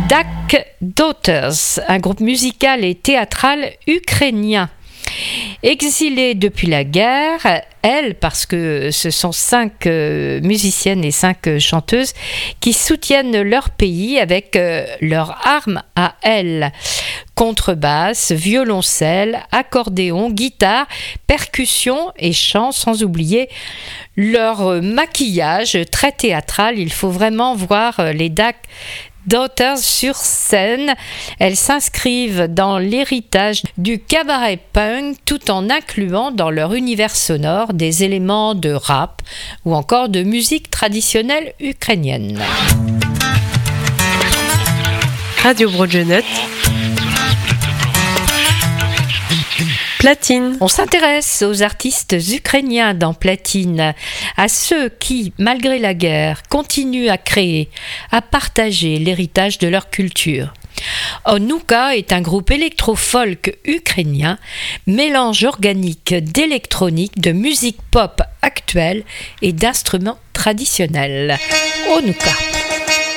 Duck Daughters, un groupe musical et théâtral ukrainien. Exilées depuis la guerre, elles, parce que ce sont 5 musiciennes et 5 chanteuses qui soutiennent leur pays avec leurs armes à elles. Contrebasse, violoncelle, accordéon, guitare, percussion et chant, sans oublier leur maquillage très théâtral. Il faut vraiment voir les Duck Daughters sur scène. Elles s'inscrivent dans l'héritage du cabaret punk tout en incluant dans leur univers sonore des éléments de rap ou encore de musique traditionnelle ukrainienne. Radio Broadionote. Platine. On s'intéresse aux artistes ukrainiens dans Platine, à ceux qui, malgré la guerre, continuent à créer, à partager l'héritage de leur culture. Onouka est un groupe électro-folk ukrainien, mélange organique d'électronique, de musique pop actuelle et d'instruments traditionnels. Onouka.